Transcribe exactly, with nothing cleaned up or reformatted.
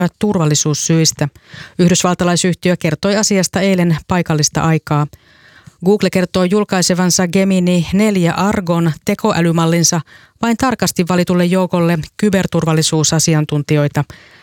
turvallisuussyistä. Yhdysvaltalaisyhtiö kertoi asiasta eilen paikallista aikaa. Google kertoo julkaisevansa Gemini neljä Argon tekoälymallinsa vain tarkasti valitulle joukolle kyberturvallisuusasiantuntijoita.